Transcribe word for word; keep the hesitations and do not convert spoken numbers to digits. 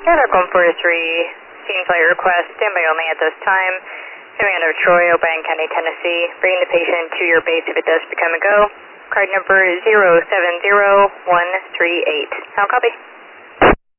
Aircom four three, scene flight request, standby only at this time. Coming out of Troy, Obion County, Tennessee. Bring the patient to your base if it does become a go. Card number zero seven zero one three eight. I'll copy.